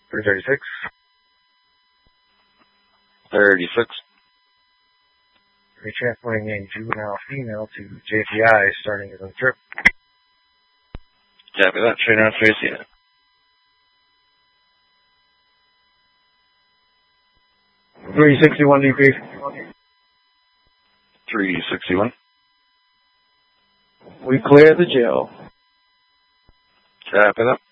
336. 36. Retransporting a juvenile female to JPI starting his own trip. Copy that. Straight out, Tracy. 361 DP. 361. We clear the jail. Copy that.